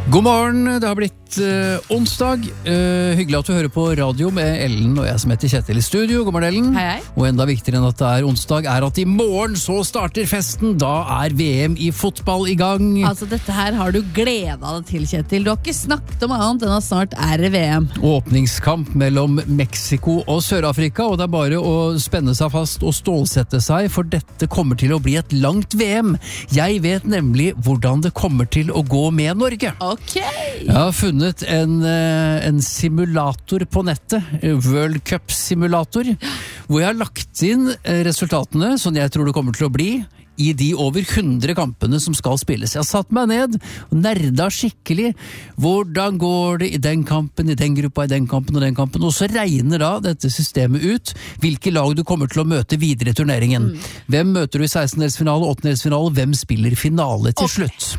God morgen, det har blitt onsdag. Hyggelig at du hører på radio med Ellen og jeg som heter Kjetil i studio. God morgen, Ellen. Hei, hei. Og enda viktigere enn at det er onsdag, er at i morgen så starter festen. Da er VM i fotball i gang. Altså, dette her har du gledet deg til, Kjetil. Du har ikke snakket om annet enn at snart er det VM. Åpningskamp mellom Mexico og Sør-Afrika, og det er bare å spenne seg fast og stålsette seg, for dette kommer til å bli et langt VM. Jeg vet nemlig hvordan det kommer til å gå med Norge. Ok. Jeg har funnet en simulator på nettet, World Cup simulator, hvor jeg har lagt inn resultatene, sånn jeg tror det kommer til å bli, i de over 100 kampene som skal spilles. Jeg har satt meg ned og nerda skikkelig. Hvordan går det i den kampen, i den gruppa, i den kampen og den kampen? Og så regner da dette systemet ut hvilke lag du kommer til å møte videre i turneringen. Hvem møter du i 16-delsfinale, 8-delsfinale, hvem spiller finale til slutt?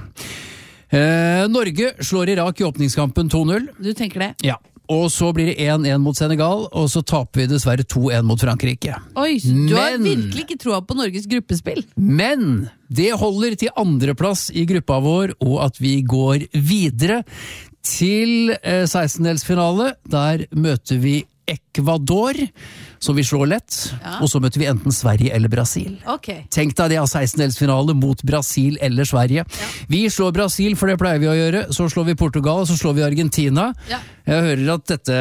Norge slår Irak i åpningskampen 2-0. Du tenker det? Ja. Og så blir det 1-1 mot Senegal, og så taper vi dessverre 2-1 mot Frankrike. Oi, du har virkelig ikke troa på Norges gruppespill. Men det holder til andreplass i gruppa vår, og at vi går videre til 16-delsfinale. Der møter vi Ecuador, som vi slår lett, og så møter vi enten Sverige eller Brasil. Ok. Tenk deg det av 16-delsfinale mot Brasil eller Sverige. Vi slår Brasil, for det pleier vi å gjøre. Så slår vi Portugal, og så slår vi Argentina. Ja. Jeg hører at dette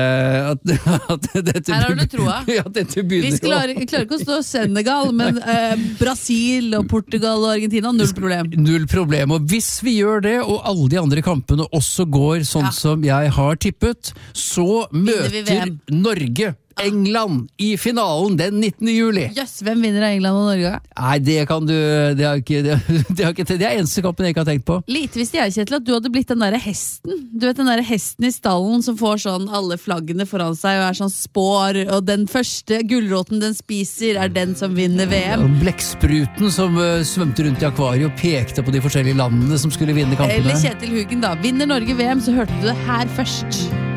Her har du troa. Ja, dette begynner Vi klarer ikke å stå Senegal, men Brasil og Portugal og Argentina, null problem. Null problem, og hvis vi gjør det, og alle de andre kampene også går sånn som jeg har tippet, så møter Norge England i finalen den 19. juli. Jøss, hvem vinner av England og Norge? Nei, det kan du, det er eneste kampen jeg ikke har tenkt på. Lite visste jeg, Kjetil, at du hadde blitt den der hesten. Du vet den der hesten i stallen som får sånn alle flaggene foran seg og er sånn spår, og den første gulroten den spiser er den som vinner VM. Blekkspruten som svømte rundt i akvariet og pekte på de forskjellige landene som skulle vinne kampene. Eller Kjetil Hugen da. Vinner Norge VM, så hørte du det her først.